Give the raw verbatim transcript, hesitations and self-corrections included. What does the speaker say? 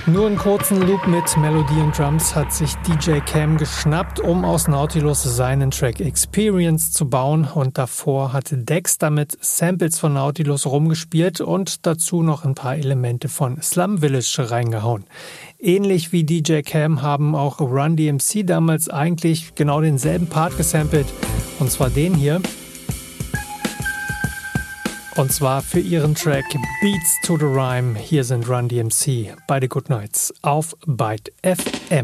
Nur einen kurzen Loop mit Melodie und Drums hat sich D J Cam geschnappt, um aus Nautilus seinen Track Experience zu bauen, und davor hatte Dexter mit Samples von Nautilus rumgespielt und dazu noch ein paar Elemente von Slum Village reingehauen. Ähnlich wie D J Cam haben auch Run D M C damals eigentlich genau denselben Part gesampelt, und zwar den hier. Und zwar für ihren Track Beats to the Rhyme. Hier sind Run D M C bei The Good Nights auf Byte F M.